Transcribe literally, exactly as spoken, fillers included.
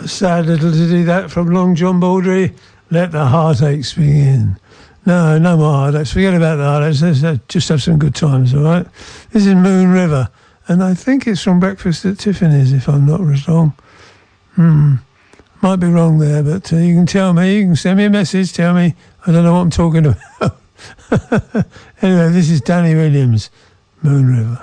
sad little ditty that from Long John Baldry. Let the heartaches begin. No, no more heartaches. Forget about the heartaches. Let's, let's just have some good times, all right? This is Moon River, and I think it's from Breakfast at Tiffany's, if I'm not wrong. Hmm. Might be wrong there, but uh, you can tell me. You can send me a message. Tell me. I don't know what I'm talking about. Anyway, this is Danny Williams, Moon River.